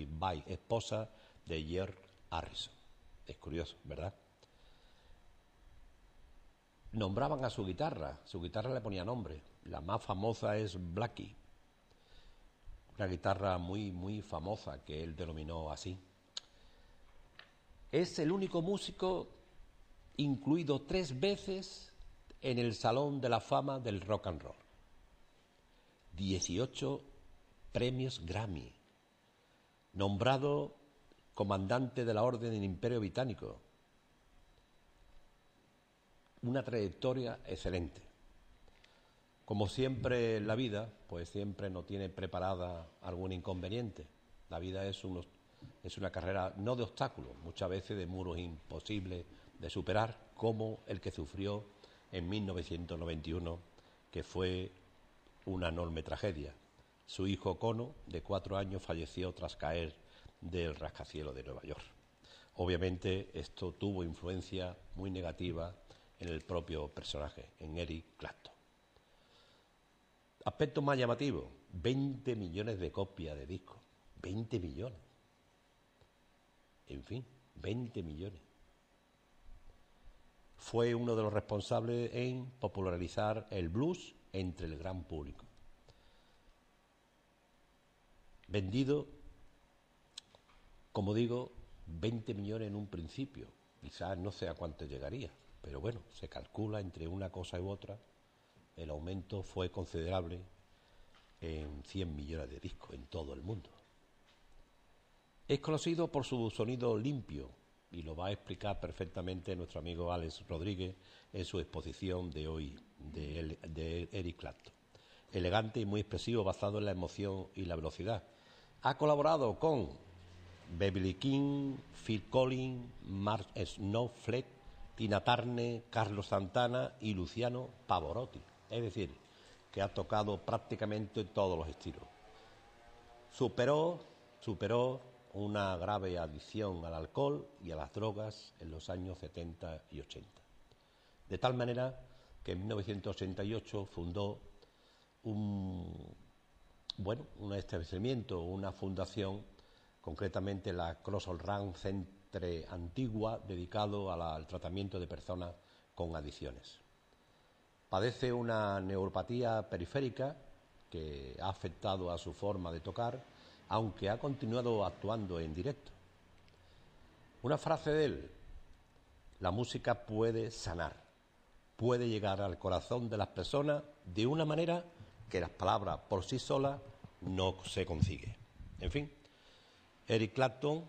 Vai, esposa de George Harrison. Es curioso, ¿verdad? Nombraban a su guitarra le ponía nombre. La más famosa es Blackie, una guitarra muy, muy famosa que él denominó así. Es el único músico incluido 3 veces en el Salón de la Fama del Rock and Roll. 18 premios Grammy. Nombrado comandante de la Orden del Imperio Británico. Una trayectoria excelente. Como siempre en la vida, pues siempre nos tiene preparada algún inconveniente. La vida es una carrera no de obstáculos, muchas veces de muros imposibles de superar, como el que sufrió en 1991, que fue una enorme tragedia. Su hijo Cono, de 4 años, falleció tras caer del rascacielos de Nueva York. Obviamente esto tuvo influencia muy negativa en el propio personaje, en Eric Clapton. Aspecto más llamativo, 20 millones de copias de discos. 20 millones. En fin, 20 millones. Fue uno de los responsables en popularizar el blues entre el gran público. Vendido, como digo, 20 millones en un principio. Quizás no sé a cuánto llegaría, pero bueno, se calcula entre una cosa u otra. El aumento fue considerable en 100 millones de discos en todo el mundo. Es conocido por su sonido limpio, y lo va a explicar perfectamente nuestro amigo Alex Rodríguez en su exposición de hoy de Eric Clapton. Elegante y muy expresivo, basado en la emoción y la velocidad. Ha colaborado con Beverly King, Phil Collins, Mark Knopfler, Tina Turner, Carlos Santana y Luciano Pavarotti. Es decir, que ha tocado prácticamente todos los estilos. Superó una grave adicción al alcohol y a las drogas en los años 70 y 80. De tal manera que en 1988 fundó un establecimiento, una fundación, concretamente la Crossroads Run Centre Antigua, dedicado al tratamiento de personas con adicciones. Padece una neuropatía periférica que ha afectado a su forma de tocar, aunque ha continuado actuando en directo. Una frase de él: la música puede sanar, puede llegar al corazón de las personas de una manera que las palabras por sí solas no se consigue. En fin, Eric Clapton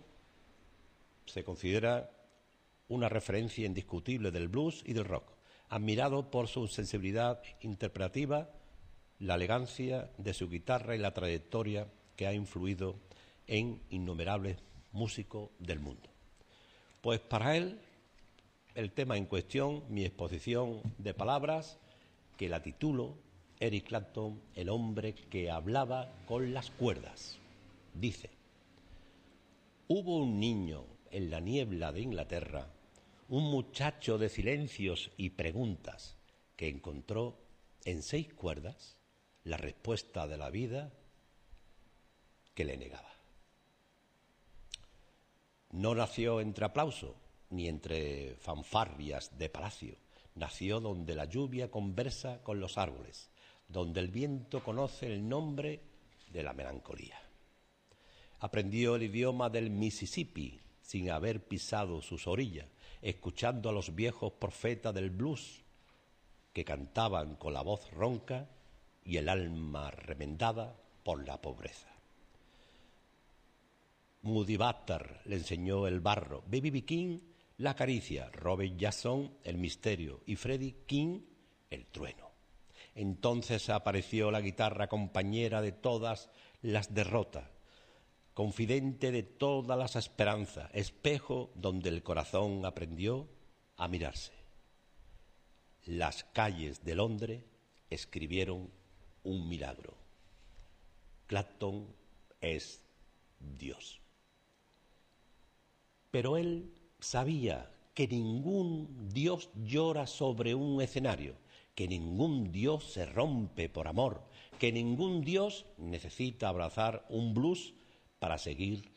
se considera una referencia indiscutible del blues y del rock, admirado por su sensibilidad interpretativa, la elegancia de su guitarra y la trayectoria que ha influido en innumerables músicos del mundo. Pues para él, el tema en cuestión, mi exposición de palabras, que la titulo Eric Clapton, el hombre que hablaba con las cuerdas. Dice: hubo un niño en la niebla de Inglaterra, un muchacho de silencios y preguntas, que encontró en 6 cuerdas la respuesta de la vida que le negaba. No nació entre aplauso ni entre fanfarrias de palacio. Nació donde la lluvia conversa con los árboles, donde el viento conoce el nombre de la melancolía. Aprendió el idioma del Mississippi sin haber pisado sus orillas, escuchando a los viejos profetas del blues que cantaban con la voz ronca y el alma remendada por la pobreza. Moody Butler le enseñó el barro, B.B. King la caricia, Robert Jackson el misterio y Freddie King el trueno. Entonces apareció la guitarra, compañera de todas las derrotas, confidente de todas las esperanzas, espejo donde el corazón aprendió a mirarse. Las calles de Londres escribieron un milagro. Clapton es Dios. Pero él sabía que ningún Dios llora sobre un escenario, que ningún Dios se rompe por amor, que ningún Dios necesita abrazar un blues para seguir